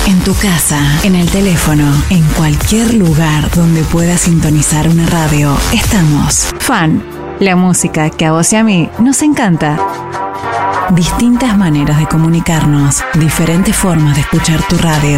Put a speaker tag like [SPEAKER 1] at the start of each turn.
[SPEAKER 1] En tu casa, en el teléfono, en cualquier lugar donde puedas sintonizar una radio, estamos. Fan, la música que a vos y a mí nos encanta. Distintas maneras de comunicarnos, diferentes formas de escuchar tu radio.